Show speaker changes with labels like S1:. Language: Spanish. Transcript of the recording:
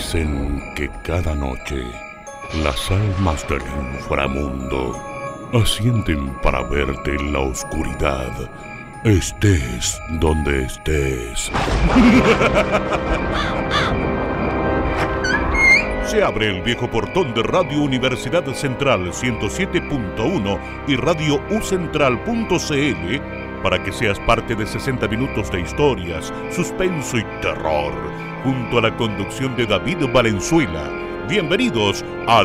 S1: Dicen que cada noche las almas del inframundo ascienden para verte en la oscuridad, estés donde estés. Se abre el viejo portón de Radio Universidad Central 107.1 y Radio ucentral.cl para que seas parte de 60 minutos de historias, suspenso y terror, junto a la conducción de David Valenzuela. Bienvenidos a